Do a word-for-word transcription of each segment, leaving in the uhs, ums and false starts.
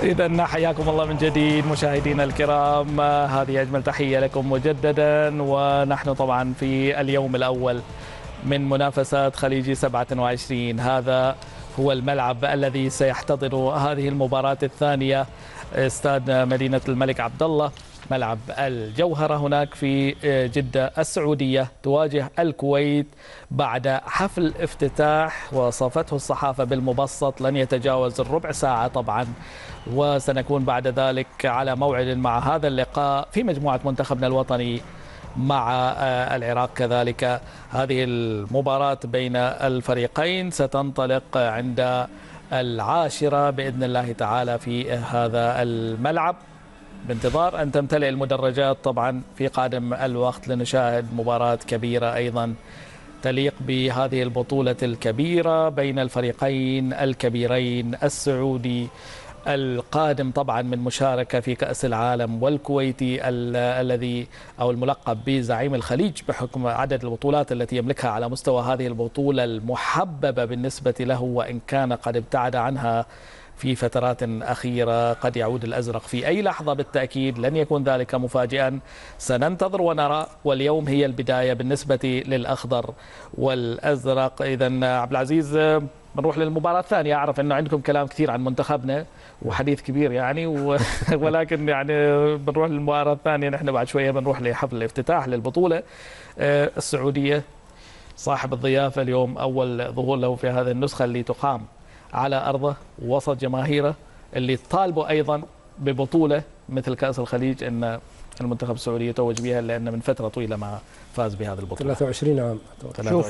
إذا حياكم الله من جديد مشاهدينا الكرام، هذه أجمل تحية لكم مجددا، ونحن طبعا في اليوم الأول من منافسات خليجي سبعة وعشرين. هذا هو الملعب الذي سيحتضن هذه المباراة الثانية، استاد مدينة الملك عبد الله، ملعب الجوهرة هناك في جدة السعودية، تواجه الكويت بعد حفل افتتاح وصفته الصحافة بالمبسط لن يتجاوز الربع ساعة طبعا، وسنكون بعد ذلك على موعد مع هذا اللقاء في مجموعة منتخبنا الوطني مع العراق. كذلك هذه المباراة بين الفريقين ستنطلق عند العاشرة بإذن الله تعالى في هذا الملعب، بانتظار أن تمتلئ المدرجات طبعا في قادم الوقت لنشاهد مباراة كبيرة أيضا تليق بهذه البطولة الكبيرة بين الفريقين الكبيرين، السعودي القادم طبعا من مشاركة في كأس العالم، والكويتي الذي أو الملقب بزعيم الخليج بحكم عدد البطولات التي يملكها على مستوى هذه البطولة المحببة بالنسبة له، وإن كان قد ابتعد عنها في فترات أخيرة. قد يعود الأزرق في أي لحظة بالتأكيد، لن يكون ذلك مفاجئا، سننتظر ونرى، واليوم هي البداية بالنسبة للأخضر والأزرق. إذن عبد العزيز بنروح للمباراة الثانية، أعرف أنه عندكم كلام كثير عن منتخبنا وحديث كبير يعني و... ولكن يعني بنروح للمباراة الثانية، نحن بعد شوية بنروح لحفل الافتتاح للبطولة. السعودية صاحب الضيافة اليوم، أول ظهور له في هذه النسخة اللي تقام على أرضه وسط جماهيره، اللي طالبوا أيضا ببطولة مثل كأس الخليج أن المنتخب السعودي يتوج بها، لأن من فترة طويلة ما فاز بهذه البطولة. ثلاثة وعشرين عام. شوف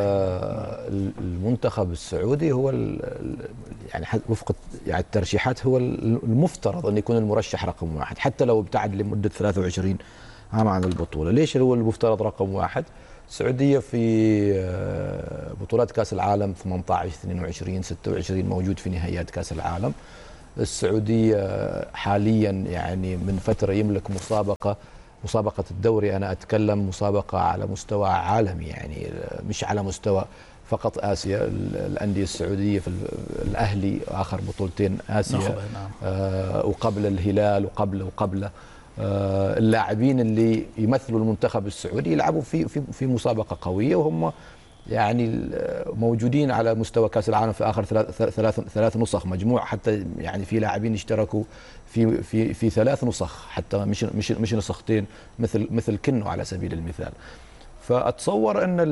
المنتخب السعودي هو يعني وفق يعني الترشيحات هو المفترض أن يكون المرشح رقم واحد، حتى لو ابتعد لمدة ثلاثة وعشرين عام عن البطولة. ليش هو المفترض رقم واحد؟ السعودية في بطولات كأس العالم ثمانية عشر اثنين وعشرين ستة وعشرين موجود في نهائيات كأس العالم. السعودية حاليا يعني من فترة يملك مسابقة مسابقة الدوري، أنا أتكلم مسابقة على مستوى عالمي، يعني مش على مستوى فقط آسيا. الأندية السعودية في الأهلي آخر بطولتين آسيا آه وقبل الهلال وقبله وقبله آه اللاعبين اللي يمثلوا المنتخب السعودي يلعبوا في في في مسابقة قوية، وهم يعني موجودين على مستوى كأس العالم في آخر ثلاث ثلاث ثلاث نسخ مجموع، حتى يعني في لاعبين اشتركوا في في في ثلاث نسخ، حتى مش مش مش نسختين مثل مثل كنو على سبيل المثال. فأتصور أن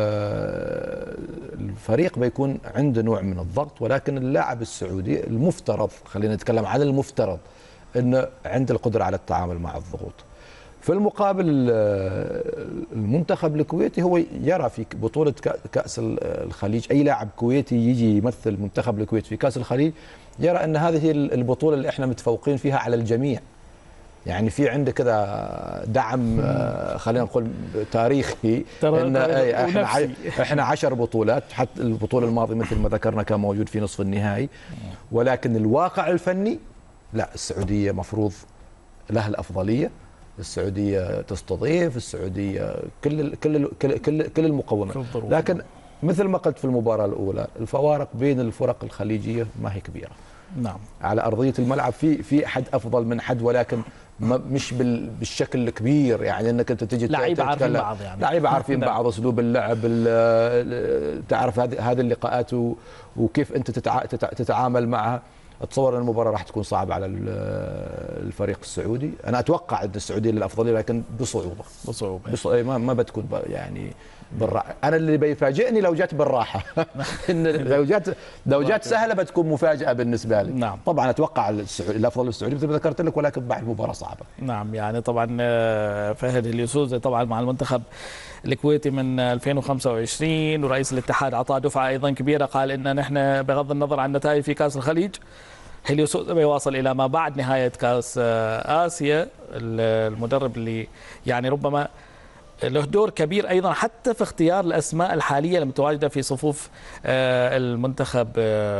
الفريق بيكون عنده نوع من الضغط، ولكن اللاعب السعودي المفترض، خلينا نتكلم على المفترض، أنه عنده القدرة على التعامل مع الضغوط. في المقابل المنتخب الكويتي هو يرى في بطولة كأس الخليج أي لاعب كويتي يجي يمثل منتخب الكويت في كأس الخليج يرى أن هذه البطولة اللي احنا متفوقين فيها على الجميع، يعني في عنده كذا دعم خلينا نقول تاريخي، ان احنا احنا عشر بطولات، حتى البطولة الماضية مثل ما ذكرنا كان موجود في نصف النهائي، ولكن الواقع الفني لا، السعودية مفروض لها الأفضلية، السعودية تستضيف، السعودية كل كل كل كل, كل المقومات، لكن مثل ما قلت في المباراة الأولى الفوارق بين الفرق الخليجية ما هي كبيرة. نعم. على أرضية الملعب في في حد أفضل من حد، ولكن مش بالشكل الكبير، يعني انك انت تجي لعيبه عارفين بعض، يعني لعيبه عارفين بعض، اسلوب اللعب، تعرف هذه هذه اللقاءات وكيف انت تتعامل معها. اتصور ان المباراه راح تكون صعبه على الفريق السعودي. انا اتوقع ان السعوديه للافضليه، لكن بصعوبه بصعوبه بص... ما ما بتكون يعني بالراحه. انا اللي بيفاجئني لو جت بالراحه ان لو جت لو جت سهله بتكون مفاجاه بالنسبه لي. نعم. طبعا اتوقع السعودي الافضل السعودي مثل ما ذكرت لك، ولكن بعد المباراه صعبه. نعم، يعني طبعا فهد اليسوزي طبعا مع المنتخب الكويتي من ألفين وخمسة وعشرين، ورئيس الاتحاد اعطاه دفعه ايضا كبيره، قال ان نحن بغض النظر عن النتائج في كاس الخليج هيليوسوزا بيواصل الى ما بعد نهايه كاس اسيا. المدرب اللي يعني ربما له دور كبير ايضا حتى في اختيار الاسماء الحاليه المتواجده في صفوف المنتخب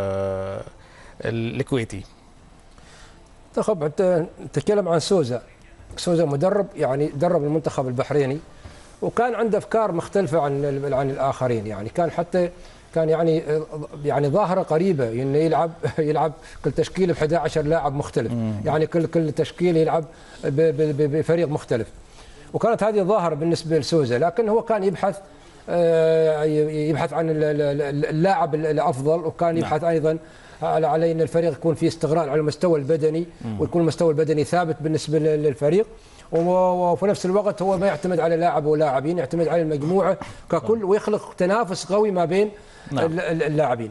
الكويتي. منتخب انت تتكلم عن سوزا، سوزا مدرب يعني درب المنتخب البحريني، وكان عنده افكار مختلفه عن عن الاخرين، يعني كان حتى كان يعني يعني ظاهره قريبه انه يلعب يلعب كل تشكيل ب أحد عشر لاعب مختلف، يعني كل كل تشكيل يلعب بفريق مختلف. وكانت هذه ظاهره بالنسبه لسوزا، لكن هو كان يبحث يبحث عن اللاعب الافضل، وكان يبحث ايضا على على ان الفريق يكون فيه استقرار على المستوى البدني، ويكون المستوى البدني ثابت بالنسبه للفريق، وفي نفس الوقت هو ما يعتمد على لاعب ولاعبين، يعتمد على المجموعه ككل، ويخلق تنافس قوي ما بين اللاعبين.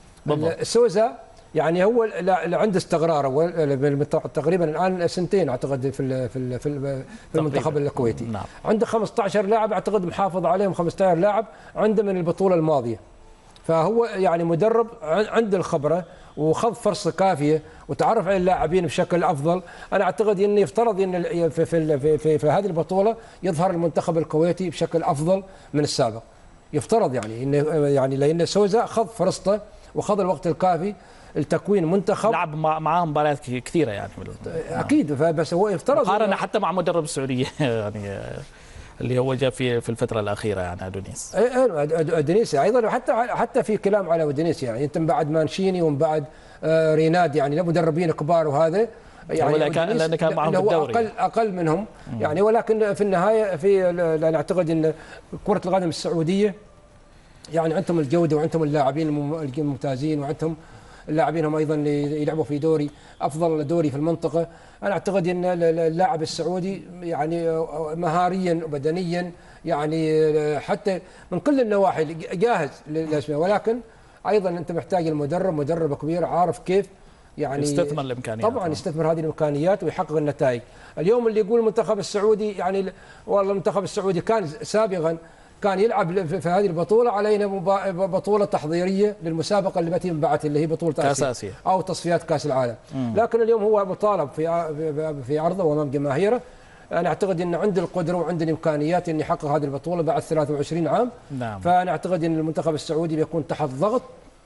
سوزا يعني هو عنده استقرار تقريبا الان سنتين اعتقد في في في المنتخب الكويتي. نعم. عنده خمسة عشر لاعب اعتقد محافظ عليهم خمسة عشر لاعب عنده من البطوله الماضيه. فهو يعني مدرب عنده الخبره وخذ فرصه كافيه وتعرف على اللاعبين بشكل افضل. انا اعتقد انه يفترض ان في في في, في, في هذه البطوله يظهر المنتخب الكويتي بشكل افضل من السابق. يفترض يعني انه يعني لان سوزا خذ فرصته وخذ الوقت الكافي التكوين منتخب، لعب معاه مباريات كثيره يعني. اكيد، فبس هو يفترض مقارنه حتى مع مدرب السعوديه يعني اللي هو جاء في في الفتره الاخيره يعني ادونيس. اي ادونيس ايضا، وحتى حتى في كلام على ادونيس يعني انت من بعد مانشيني ومن بعد ريناد يعني مدربين كبار، وهذا يعني لأنه كان معهم بالدوري اقل اقل منهم يعني. ولكن في النهايه في انا اعتقد ان كره القدم السعوديه يعني عندهم الجوده وعندهم اللاعبين الممتازين، وعندهم اللاعبين هم ايضا يلعبوا في دوري افضل دوري في المنطقه. انا اعتقد ان اللاعب السعودي يعني مهاريا وبدنيا يعني حتى من كل النواحي جاهز للاسماء، ولكن ايضا انت محتاج المدرب مدرب كبير عارف كيف يعني يستثمر الامكانيات. طبعا يستثمر هذه الامكانيات ويحقق النتائج. اليوم اللي يقول المنتخب السعودي يعني والله المنتخب السعودي كان سابقا كان يلعب في هذه البطوله علينا بطوله تحضيريه للمسابقه اللي بتي من بعد اللي هي بطوله كاس اسيا او تصفيات كاس العالم. مم. لكن اليوم هو مطالب في في عرضه وامام جماهيره. انا اعتقد انه عنده القدره وعنده الامكانيات ان يحقق هذه البطوله بعد ثلاثة وعشرين عام. نعم. فانا اعتقد ان المنتخب السعودي بيكون تحت ضغط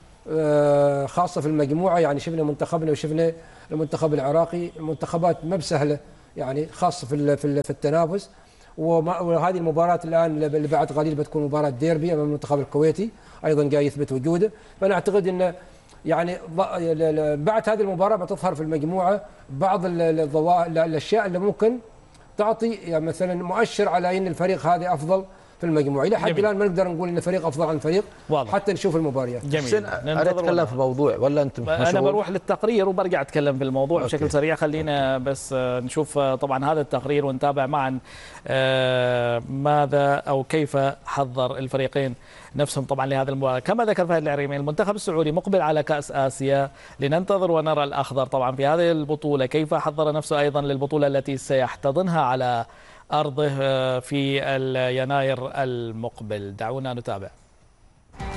خاصه في المجموعه. يعني شفنا منتخبنا وشفنا المنتخب العراقي، المنتخبات ما بسهله يعني خاصه في في التنافس. وهذه المباراة الآن اللي بعد قليل بتكون مباراة ديربي أمام المنتخب الكويتي أيضا جاي يثبت وجوده. فأنا أعتقد أن يعني بعد هذه المباراة بتظهر في المجموعة بعض الأشياء اللي ممكن تعطي يعني مثلا مؤشر على أن الفريق هذا أفضل في المجموعة. إلى حد الآن ما نقدر نقول أن فريق أفضل عن فريق واضح. حتى نشوف المباريات. جميل. أنا أتكلم في موضوع ولا أنت مشغول؟ أنا بروح للتقرير وبرجع أتكلم في الموضوع أوكي. بشكل سريع. خلينا بس نشوف طبعا هذا التقرير ونتابع معا ماذا أو كيف حضر الفريقين نفسهم طبعا لهذا المباراة. كما ذكر فهد العريمي المنتخب السعودي مقبل على كأس آسيا، لننتظر ونرى الأخضر طبعا في هذه البطولة كيف حضر نفسه أيضا للبطولة التي سيحتضنها على أرضه في يناير المقبل. دعونا نتابع.